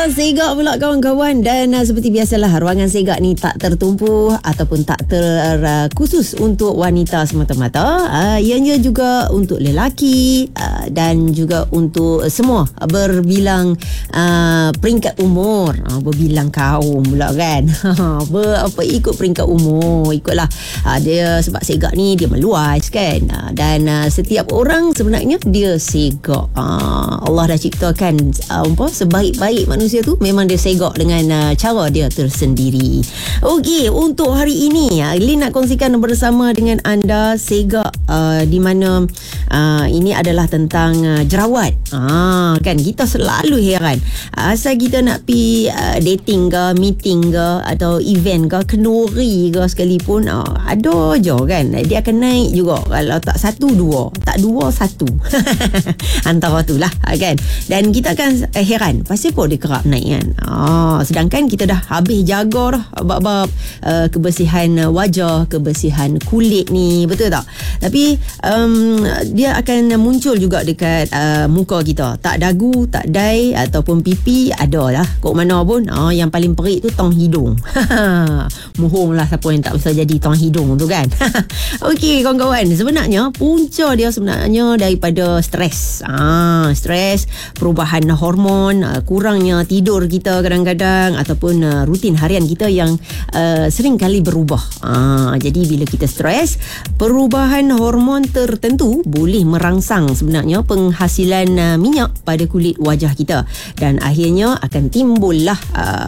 Segak pula kawan-kawan. Dan seperti biasalah, ruangan segak ni tak tertumpu ataupun tak terkhusus untuk wanita semata-mata. Ianya juga untuk lelaki dan juga untuk semua berbilang peringkat umur. Berbilang kaum pula kan. Ikut peringkat umur. Ikutlah dia, sebab segak ni dia meluas kan. Dan setiap orang sebenarnya dia segak. Allah dah ciptakan sebaik-baik manusia tu memang dia segak dengan cara dia tersendiri. Okey, untuk hari ini Lin nak kongsikan bersama dengan anda segak di mana ini adalah tentang jerawat. Kan kita selalu heran asal kita nak pergi dating ke, meeting ke atau event ke, kenduri ke sekalipun, ada je kan, dia akan naik juga. Kalau tak satu dua, tak dua satu antara tu lah kan. Dan kita akan heran pasal apa dia kerap naik kan. Sedangkan kita dah habis jaga dah bab-bab kebersihan wajah, kebersihan kulit ni, betul tak? Tapi dia akan muncul juga dekat muka kita. Tak dagu, tak dai ataupun pipi, ada lah kok mana pun. Yang paling perik tu tong hidung. Muhung lah siapa yang tak bisa jadi tong hidung tu kan. Okey kawan-kawan, sebenarnya punca dia sebenarnya daripada stres. Stres, perubahan hormon, kurangnya tidur kita kadang-kadang, ataupun rutin harian kita yang sering kali berubah. Jadi bila kita stres, perubahan hormon tertentu boleh merangsang sebenarnya penghasilan minyak pada kulit wajah kita, dan akhirnya akan timbullah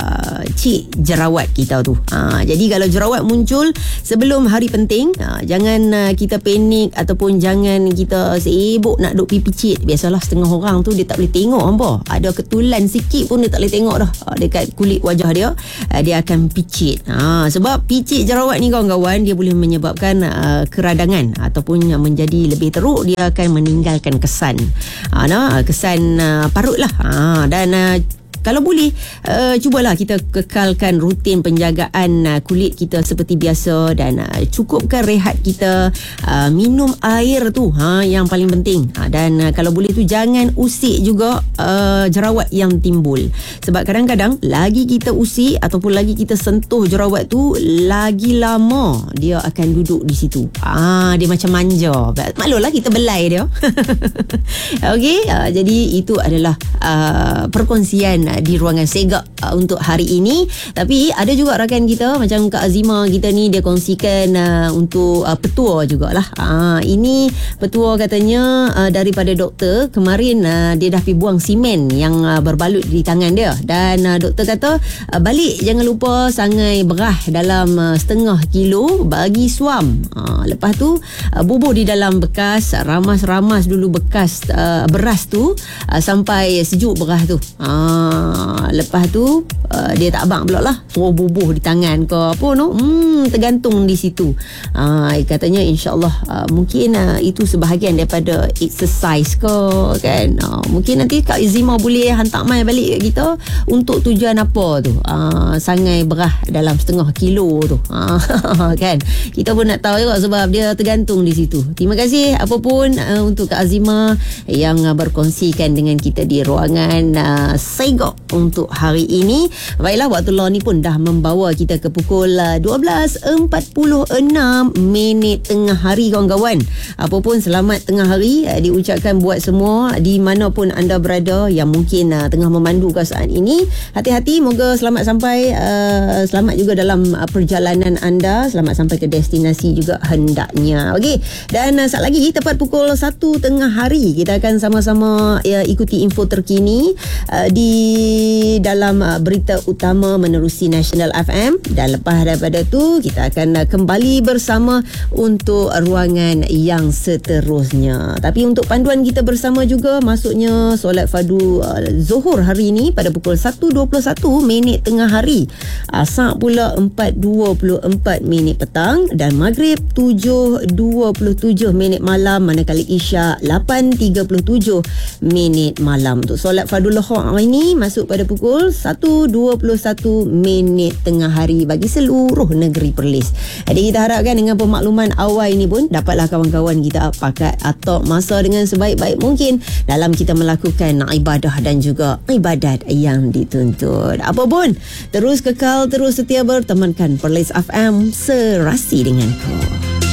jerawat kita tu. Jadi kalau jerawat muncul sebelum hari penting, jangan kita panik ataupun jangan kita sibuk nak duk picit. Biasalah setengah orang tu dia tak boleh tengok apa, ada ketulan sikit pun dia tak boleh tengok dah dekat kulit wajah dia. Dia akan picit. Sebab picit jerawat ni kawan-kawan, dia boleh menyebabkan keradangan ataupun menjadi lebih teruk. Dia akan meninggalkan kesan parut lah. Dan kalau boleh, cubalah kita kekalkan rutin penjagaan kulit kita seperti biasa, dan cukupkan rehat kita, minum air tu yang paling penting. Dan kalau boleh tu jangan usik juga jerawat yang timbul, sebab kadang-kadang lagi kita usik ataupun lagi kita sentuh jerawat tu, lagi lama dia akan duduk di situ. Dia macam manja. Maklulah kita belai dia. Okey, jadi itu adalah perkongsian di ruangan segak untuk hari ini. Tapi ada juga rakan kita macam Kak Azima kita ni, dia kongsikan untuk petua jugalah. Ini petua katanya daripada doktor. Kemarin dia dah pergi buang simen yang berbalut di tangan dia, dan doktor kata balik jangan lupa sangai berah dalam setengah kilo bagi suam. Lepas tu bubuh di dalam bekas, ramas-ramas dulu bekas beras tu sampai sejuk beras tu. Lepas tu dia tak abang pula lah bubuh di tangan ke apa no. Tergantung di situ. Katanya insyaAllah mungkin itu sebahagian daripada exercise ke kan. Mungkin nanti Kak Izima boleh hantar mai balik kat kita untuk tujuan apa tu. Sangai berah dalam setengah kilo tu. Kan, kita pun nak tahu juga sebab dia tergantung di situ. Terima kasih apapun untuk Kak Azima yang berkongsikan dengan kita di ruangan segak untuk hari ini. Baiklah, waktu law ni pun dah membawa kita ke pukul 12.46 tengah hari kawan-kawan. Apapun selamat tengah hari diucapkan buat semua di mana pun anda berada yang mungkin tengah memandu ke saat ini. Hati-hati, moga selamat sampai, selamat juga dalam perjalanan anda, selamat sampai ke destinasi juga hendaknya. Okey, dan saat lagi tepat pukul 1 tengah hari kita akan sama-sama ikuti info terkini di dalam berita utama menerusi National FM, dan lepas daripada tu kita akan kembali bersama untuk ruangan yang seterusnya. Tapi untuk panduan kita bersama juga, masuknya solat fardu Zuhur hari ini pada pukul 1.21 tengah hari, Asar pula 4.24 petang, dan Maghrib 7.27 malam, manakala Isyak 8.37 malam. Untuk solat fardu Lohor hari ini masuk pada pukul 1.21 tengah hari bagi seluruh negeri Perlis. Jadi kita harapkan dengan pemakluman awal ini pun dapatlah kawan-kawan kita pakai atau masa dengan sebaik-baik mungkin dalam kita melakukan ibadah dan juga ibadat yang dituntut. Apa pun, terus kekal, terus setia bertemankan Perlis FM, serasi denganku.